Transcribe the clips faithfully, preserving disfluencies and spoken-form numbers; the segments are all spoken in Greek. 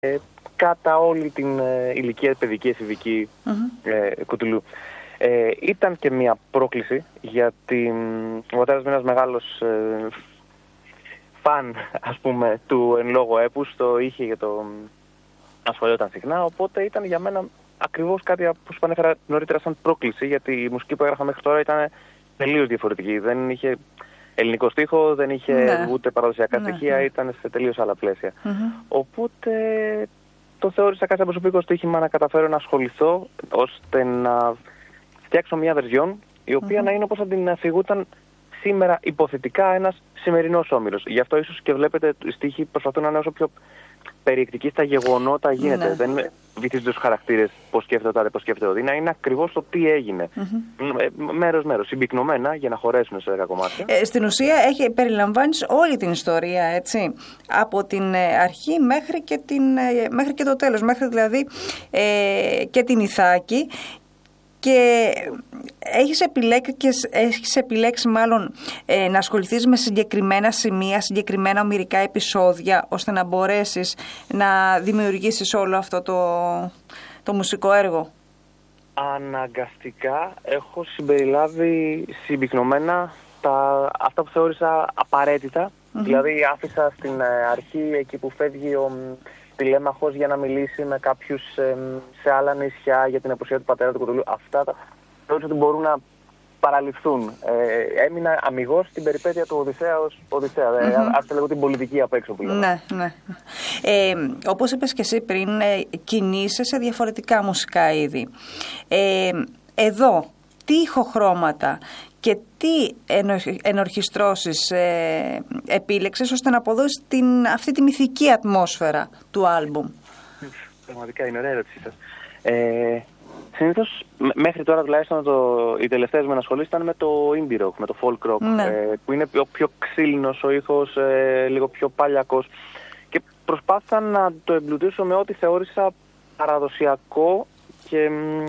ε, κατά όλη την ε, ηλικία παιδική, εφηβική mm-hmm. ε, Κουτουλού. Ε, ήταν και μια πρόκληση γιατί ο πατέρας μου είναι ένας μεγάλος ε, φαν, ας πούμε, του εν λόγω έπους, το είχε για το ασχολιόταν συχνά, οπότε ήταν για μένα ακριβώς κάτι που σου ανέφερα νωρίτερα σαν πρόκληση, γιατί η μουσική που έγραφα μέχρι τώρα ήταν τελείως διαφορετική. Δεν είχε ελληνικό στίχο, δεν είχε ναι. ούτε παραδοσιακά ναι, στοιχεία, ναι. ήταν σε τελείως άλλα πλαίσια. Mm-hmm. Οπότε το θεώρησα κάτι προσωπικό στοίχημα να καταφέρω να ασχοληθώ, ώστε να φτιάξω μια βερζιόν, η οποία mm-hmm. να είναι όπως θα την αφηγούταν σήμερα υποθετικά ένας σημερινός Όμηρος. Γι' αυτό ίσως και βλέπετε οι στίχοι προσπαθούν να είναι όσο πιο περιεκτικοί στα γεγονότα γίνεται. Ναι. Δεν βυθίζονται στους χαρακτήρες πώς σκέφτεται ο τάδε, πώς σκέφτεται ο δίνα. Είναι ακριβώς το τι έγινε. Mm-hmm. Μέρος-μέρος, συμπυκνωμένα για να χωρέσουν σε δέκα κομμάτια. Ε, στην ουσία έχει, περιλαμβάνεις όλη την ιστορία, έτσι. Από την αρχή μέχρι και, την, μέχρι και το τέλος. Μέχρι δηλαδή ε, και την Ιθάκη. Και έχεις επιλέξει, έχεις επιλέξει μάλλον ε, να ασχοληθείς με συγκεκριμένα σημεία, συγκεκριμένα ομηρικά επεισόδια, ώστε να μπορέσεις να δημιουργήσεις όλο αυτό το, το μουσικό έργο. Αναγκαστικά έχω συμπεριλάβει συμπυκνωμένα τα, αυτά που θεώρησα απαραίτητα. Mm-hmm. Δηλαδή άφησα στην αρχή εκεί που φεύγει ο τηλέμαχος για να μιλήσει με κάποιους ε, σε άλλα νησιά για την απουσία του πατέρα του Κουτουλού. Αυτά τα θεώρησα ότι μπορούν να παραληφθούν. Ε, έμεινα αμιγώς στην περιπέτεια του Οδυσσέα ως Οδυσσέα. Mm-hmm. Ε, άφησα λίγο την πολιτική απ' έξω που λέμε. Ναι, ναι. Ε, όπως είπες και εσύ πριν, ε, κινείσαι σε διαφορετικά μουσικά είδη. Ε, εδώ, τι ηχοχρώματα και τι ενορχιστρώσεις ε, επίλεξες ώστε να αποδώσεις την, αυτή τη μυθική ατμόσφαιρα του άλμπουμ? Πραγματικά είναι ωραία ερώτησή σας. Ε, συνήθως μέχρι τώρα τουλάχιστον το, οι τελευταίες μου ενασχολήσεις ήταν με το indie rock, με το folk rock, ναι. ε, που είναι πιο, πιο ξύλινος ο ήχος, ε, λίγο πιο παλιακός, και προσπάθησα να το εμπλουτίσω με ό,τι θεώρησα παραδοσιακό και...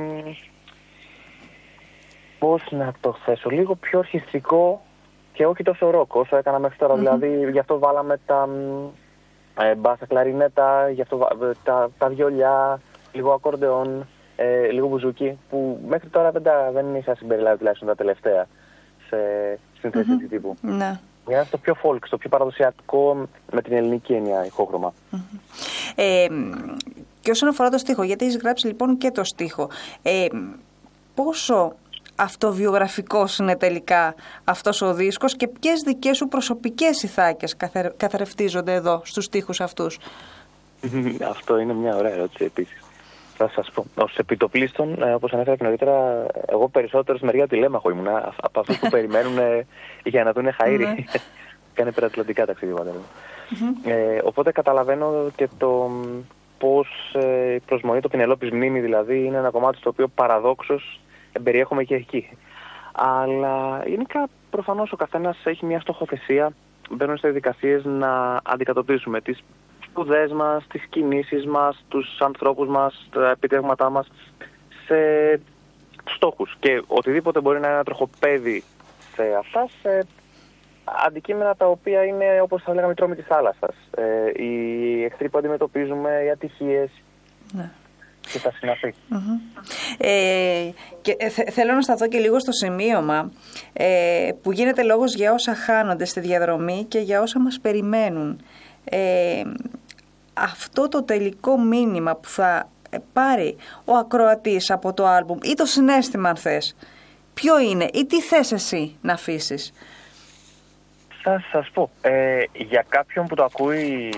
πώς να το θέσω, λίγο πιο ορχιστρικό και όχι τόσο ροκ όσο έκανα μέχρι τώρα. Mm-hmm. Δηλαδή, γι' αυτό βάλαμε τα ε, μπάσα κλαρινέτα, γι' αυτό τα, τα βιολιά, λίγο ακορντεόν, ε, λίγο μπουζούκι, που μέχρι τώρα δεν, τα, δεν είχα συμπεριλάβει τουλάχιστον τα τελευταία σε, στην θέση mm-hmm. τύπου. Ναι. Για να στο πιο folk, στο πιο παραδοσιακό με την ελληνική έννοια ηχόχρωμα. Mm-hmm. Ε, και όσον αφορά το στίχο, γιατί έχεις γράψει λοιπόν και το στίχο, ε, πόσο αυτοβιογραφικός είναι τελικά αυτός ο δίσκος και ποιες δικές σου προσωπικές ηθάκες καθρεφτίζονται εδώ στους στίχους αυτούς? Αυτό είναι μια ωραία ερώτηση επίσης. Θα σας πω, ως επιτοπλίστων, όπως ανέφερα και νωρίτερα, εγώ περισσότερο στη μεριά τηλέμαχο ήμουν, από αυτούς που περιμένουν για να δουν χαΐρι. Κάνε υπερατλαντικά ταξίδια πατέρα μου. ε, οπότε καταλαβαίνω και το πώς η προσμονή, το Πινελόπης μνήμη δηλαδή, είναι ένα κομμάτι στο οποίο παραδόξως περιέχομαι και εκεί. Αλλά γενικά προφανώς ο καθένας έχει μια στοχοθεσία. Μπαίνουν σε διαδικασίες να αντικατοπτρίσουμε τις σπουδές μας, τις κινήσεις μας, τους ανθρώπους μας, τα επιτεύγματά μας σε στόχους. Και οτιδήποτε μπορεί να είναι ένα τροχοπέδι σε αυτά, σε αντικείμενα τα οποία είναι, όπως θα λέγαμε, οι τρόμοι της θάλασσας. Ε, οι εχθροί που αντιμετωπίζουμε, οι ατυχίες. Ναι. Και τα συναφή. Mm-hmm. Ε, και θε, θέλω να σταθώ και λίγο στο σημείωμα ε, που γίνεται λόγος για όσα χάνονται στη διαδρομή και για όσα μας περιμένουν. Ε, αυτό το τελικό μήνυμα που θα πάρει ο ακροατής από το άλμπουμ ή το συναίσθημα, αν θες, ποιο είναι ή τι θες εσύ να αφήσεις? Θα σας πω, ε, για κάποιον που το ακούει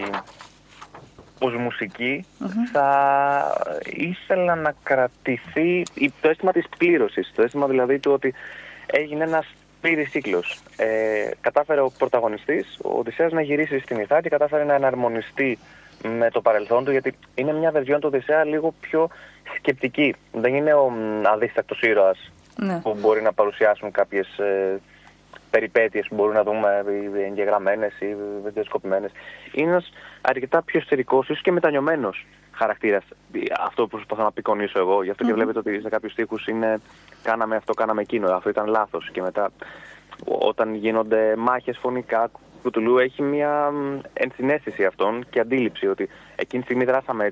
ως μουσική, mm-hmm. θα ήθελα να κρατηθεί το αίσθημα της πλήρωσης, το αίσθημα δηλαδή του ότι έγινε ένας πλήρης κύκλος. Ε, κατάφερε ο πρωταγωνιστής, ο Οδυσσέας, να γυρίσει στην Ιθάκη και κατάφερε να εναρμονιστεί με το παρελθόν του, γιατί είναι μια βερζιόν του Οδυσσέα λίγο πιο σκεπτική. Δεν είναι ο αδίστακτος ήρωας mm. που μπορεί να παρουσιάσουν κάποιες ε, περιπέτειες που μπορούμε να δούμε εγγεγραμμένες ή βιντεοσκοπημένες. Είναι ένας αρκετά πιο εσωτερικός, ίσως και μετανιωμένος χαρακτήρας. Αυτό που προσπαθώ να απεικονίσω εγώ. Γι' αυτό mm-hmm. και βλέπετε ότι σε κάποιους στίχους είναι κάναμε αυτό, κάναμε εκείνο, αυτό ήταν λάθος. Και μετά όταν γίνονται μάχες φωνικά, Κουτουλού έχει μια ενσυναίσθηση αυτών και αντίληψη ότι εκείνη τη στιγμή δράσαμε